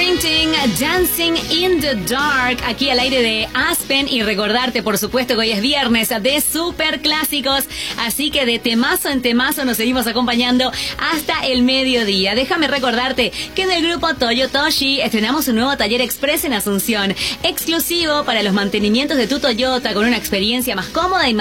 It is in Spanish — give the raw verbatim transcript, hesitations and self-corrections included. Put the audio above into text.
Springsteen, Dancing in the Dark, aquí al aire de Aspen, y recordarte, por supuesto, que hoy es viernes de super clásicos, así que de temazo en temazo nos seguimos acompañando hasta el mediodía. Déjame recordarte que en el grupo Toyotoshi estrenamos un nuevo taller express en Asunción, exclusivo para los mantenimientos de tu Toyota, con una experiencia más cómoda y más